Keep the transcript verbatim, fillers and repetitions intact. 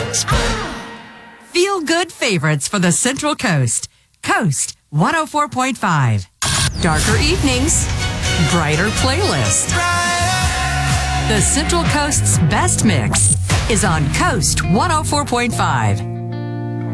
Feel good favorites for the Central Coast. Coast one oh four point five. Darker evenings, brighter playlist. The Central Coast's best mix is on Coast one oh four point five.